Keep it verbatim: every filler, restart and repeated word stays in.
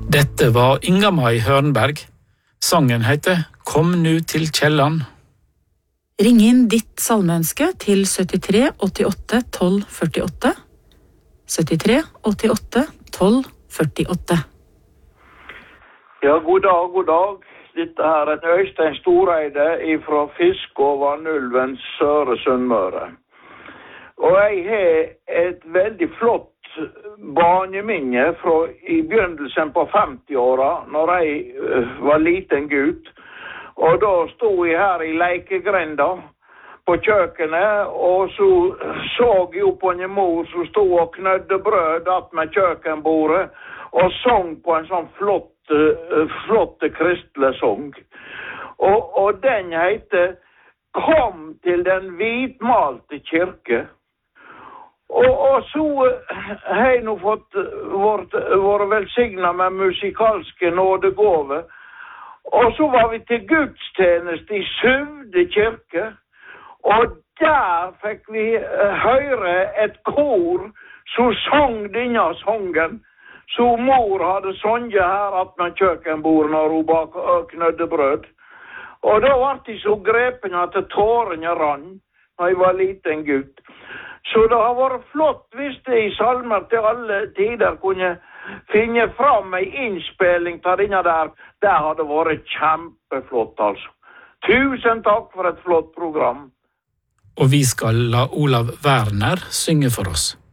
Dette var Inga-Mai Hørnberg. Sangen heter Kom nu til kjellan. Ring inn ditt salmeønske til syttitre åttiåtte tolv førtiåtte. syttitre åttiåtte tolv førtiåtte. Ja, god dag, god dag. Dette her er Øystein Storeide fra Fiskåvanulven, Søre Sunnmøre. Og jeg har et veldig flott barneminne fra i begynnelsen på femti-åra, når jeg uh, var liten gutt. Og da stod jeg her i leikegrenda på kjøkkenet, og så så jeg opp på en mor som stod og knødde brød att med kjøkkenbordet, og sang på en sånn flott, uh, flott kristelig sang. Og, og den heter Kom til den hvitmalte kirke. Og, og så har jeg nå fått vårt, våre velsignet med musikalske nådegåve. Og så var vi til gudstjeneste i Suvde kirke. Og der fikk vi høre et kor som sang denne sangen. Så mor hadde sunget her at med kjøkkenbord når hun bak knødde brød. Og da var de så grepen at tårene rann når jeg var liten gutt. Så det har vært flott hvis det i salmer til alle tider kunne finne fram en innspilling til denne der. Det hadde vært kjempeflott, altså. Tusen takk for et flott program. Og vi skal la Olav Werner synge for oss.